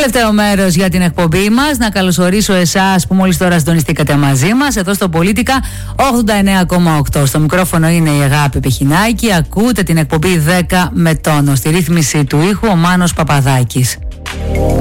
Δεύτερο μέρος για την εκπομπή μας. Να καλωσορίσω εσάς που μόλις τώρα συντονιστήκατε μαζί μας εδώ στο Πολίτικα 89,8. Στο μικρόφωνο είναι η Αγάπη Πεχινάκη. Ακούτε την εκπομπή 10 με τόνο. Στη ρύθμιση του ήχου ο Μάνος Παπαδάκης.